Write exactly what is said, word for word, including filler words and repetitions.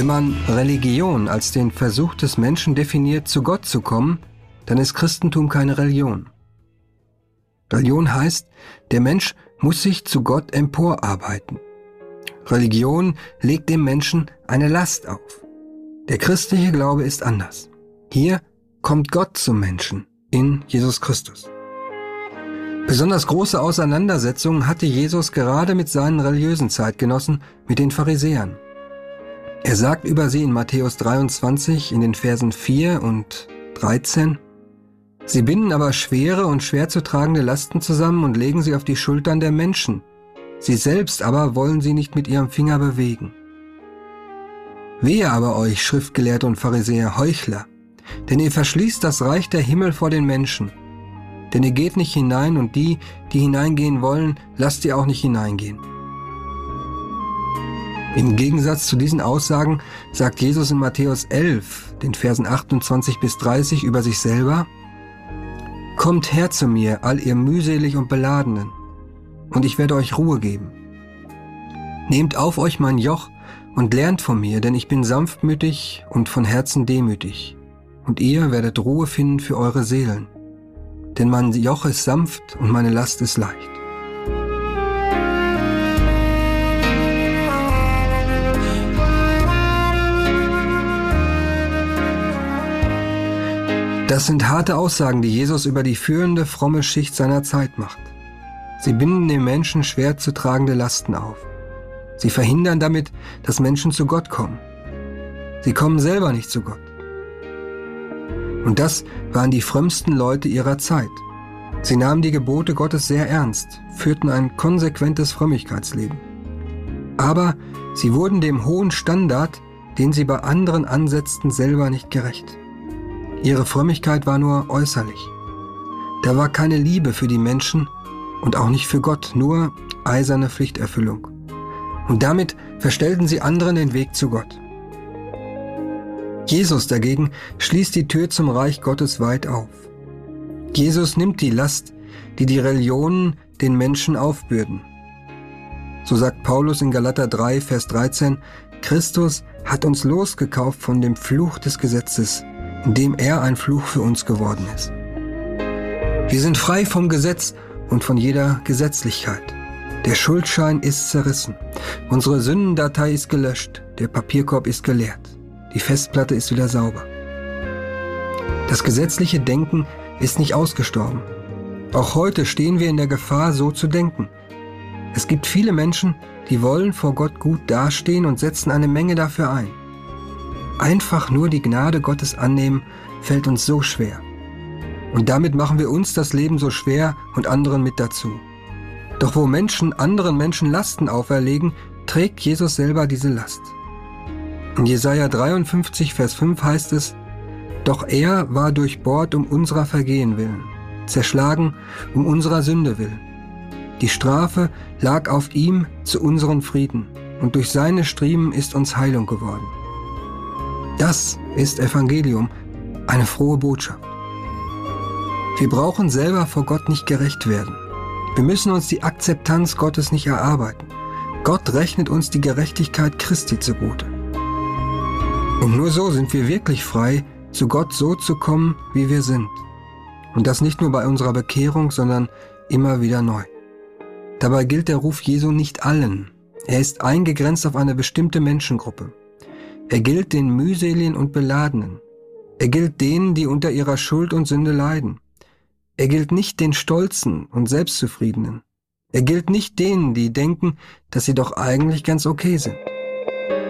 Wenn man Religion als den Versuch des Menschen definiert, zu Gott zu kommen, dann ist Christentum keine Religion. Religion heißt, der Mensch muss sich zu Gott emporarbeiten. Religion legt dem Menschen eine Last auf. Der christliche Glaube ist anders. Hier kommt Gott zum Menschen in Jesus Christus. Besonders große Auseinandersetzungen hatte Jesus gerade mit seinen religiösen Zeitgenossen, mit den Pharisäern. Er sagt über sie in Matthäus dreiundzwanzig in den Versen vier und dreizehn: Sie binden aber schwere und schwer zu tragende Lasten zusammen und legen sie auf die Schultern der Menschen. Sie selbst aber wollen sie nicht mit ihrem Finger bewegen. Wehe aber euch, Schriftgelehrte und Pharisäer, Heuchler, denn ihr verschließt das Reich der Himmel vor den Menschen. Denn ihr geht nicht hinein und die, die hineingehen wollen, lasst ihr auch nicht hineingehen. Im Gegensatz zu diesen Aussagen sagt Jesus in Matthäus elf, den Versen achtundzwanzig bis dreißig über sich selber: Kommt her zu mir, all ihr mühselig und Beladenen, und ich werde euch Ruhe geben. Nehmt auf euch mein Joch und lernt von mir, denn ich bin sanftmütig und von Herzen demütig, und ihr werdet Ruhe finden für eure Seelen. Denn mein Joch ist sanft und meine Last ist leicht. Das sind harte Aussagen, die Jesus über die führende, fromme Schicht seiner Zeit macht. Sie binden den Menschen schwer zu tragende Lasten auf. Sie verhindern damit, dass Menschen zu Gott kommen. Sie kommen selber nicht zu Gott. Und das waren die frömmsten Leute ihrer Zeit. Sie nahmen die Gebote Gottes sehr ernst, führten ein konsequentes Frömmigkeitsleben. Aber sie wurden dem hohen Standard, den sie bei anderen ansetzten, selber nicht gerecht. Ihre Frömmigkeit war nur äußerlich. Da war keine Liebe für die Menschen und auch nicht für Gott, nur eiserne Pflichterfüllung. Und damit verstellten sie anderen den Weg zu Gott. Jesus dagegen schließt die Tür zum Reich Gottes weit auf. Jesus nimmt die Last, die die Religionen den Menschen aufbürden. So sagt Paulus in Galater drei, Vers dreizehn, Christus hat uns losgekauft von dem Fluch des Gesetzes, indem er ein Fluch für uns geworden ist. Wir sind frei vom Gesetz und von jeder Gesetzlichkeit. Der Schuldschein ist zerrissen. Unsere Sündendatei ist gelöscht. Der Papierkorb ist geleert. Die Festplatte ist wieder sauber. Das gesetzliche Denken ist nicht ausgestorben. Auch heute stehen wir in der Gefahr, so zu denken. Es gibt viele Menschen, die wollen vor Gott gut dastehen und setzen eine Menge dafür ein. Einfach nur die Gnade Gottes annehmen, fällt uns so schwer. Und damit machen wir uns das Leben so schwer und anderen mit dazu. Doch wo Menschen anderen Menschen Lasten auferlegen, trägt Jesus selber diese Last. In Jesaja dreiundfünfzig, Vers fünf heißt es: Doch er war durchbohrt um unserer Vergehen willen, zerschlagen um unserer Sünde willen. Die Strafe lag auf ihm zu unserem Frieden, und durch seine Striemen ist uns Heilung geworden. Das ist Evangelium, eine frohe Botschaft. Wir brauchen selber vor Gott nicht gerecht werden. Wir müssen uns die Akzeptanz Gottes nicht erarbeiten. Gott rechnet uns die Gerechtigkeit Christi zugute. Und nur so sind wir wirklich frei, zu Gott so zu kommen, wie wir sind. Und das nicht nur bei unserer Bekehrung, sondern immer wieder neu. Dabei gilt der Ruf Jesu nicht allen. Er ist eingegrenzt auf eine bestimmte Menschengruppe. Er gilt den mühseligen und Beladenen. Er gilt denen, die unter ihrer Schuld und Sünde leiden. Er gilt nicht den Stolzen und Selbstzufriedenen. Er gilt nicht denen, die denken, dass sie doch eigentlich ganz okay sind.